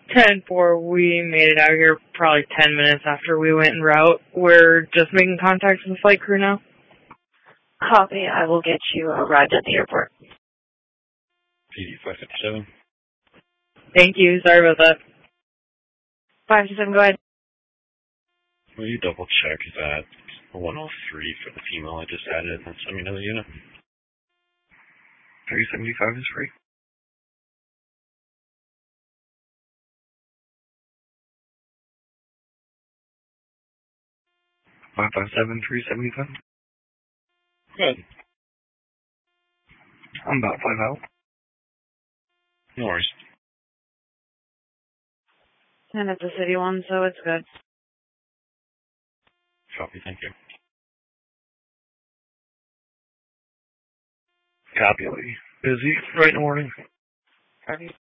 10-4, we made it out here probably 10 minutes after we went en route. We're just making contact with the flight crew now. Copy. I will get you arrived at the airport. PD 557. Thank you. Sorry about that. 527, go ahead. Will you double check that 103 for the female I just added and send me another unit? 375 is free. Five 375. Good. I'm about 5 out. No worries. And it's a city one, so it's good. Copy, thank you. Copy. Busy right in the morning. Copy.